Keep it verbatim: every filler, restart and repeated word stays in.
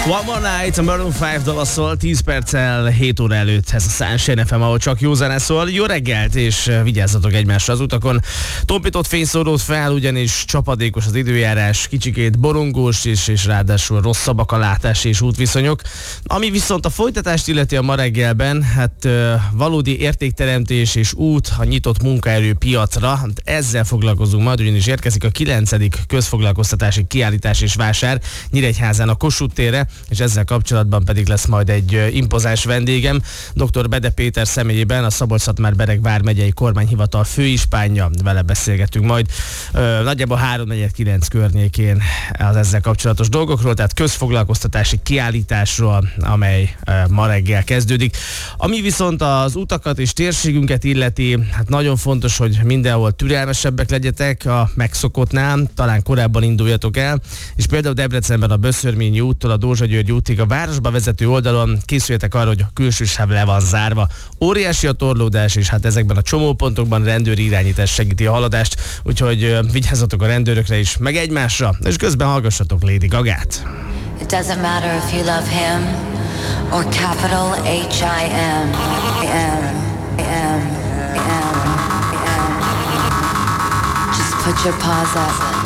One More Night, a Maroon öt dala szól, tíz perccel hét óra előtt ez a Sunshine ef em, ahol csak jó zene szól. Jó reggelt, és vigyázzatok egymásra az utakon. Tompított fény szóród fel, ugyanis csapadékos az időjárás, kicsikét borongós, és, és ráadásul rosszabbak a látás és útviszonyok. Ami viszont a folytatást illeti a ma reggelben, hát valódi értékteremtés és út a nyitott munkaerő piacra. Ezzel foglalkozunk majd, ugyanis érkezik a kilencedik közfoglalkoztatási kiállítás és vásár Nyíregyházán a Kossuth térre, és ezzel kapcsolatban pedig lesz majd egy impozáns vendégem, dr. Bede Péter személyében, a Szabolcs-Szatmár-Bereg vármegyei kormányhivatal főispánja. Vele beszélgetünk majd ö, nagyjából három negyven kilenc környékén az ezzel kapcsolatos dolgokról, tehát közfoglalkoztatási kiállításról, amely ö, ma reggel kezdődik. Ami viszont az utakat és térségünket illeti, hát nagyon fontos, hogy mindenhol türelmesebbek legyetek a megszokottnál, talán korábban induljatok el, és például Debrecenben a Böszörményi úttól a Dózsa-György útig a városba vezető oldalon készüljetek arra, hogy a külső sáv le van zárva. Óriási a torlódás, és hát ezekben a csomópontokban rendőri irányítás segíti a haladást, úgyhogy uh, vigyázzatok a rendőrökre is, meg egymásra, és közben hallgassatok Lady Gagát. It doesn't matter if you love him or capital H I M. M, M, M, M. Just put your paws up.